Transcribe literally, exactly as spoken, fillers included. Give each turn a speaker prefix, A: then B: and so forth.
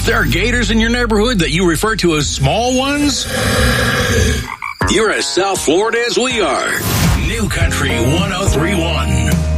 A: If there are gators in your neighborhood that you refer to as small ones, you're as South Florida as we are. New Country one oh three point one.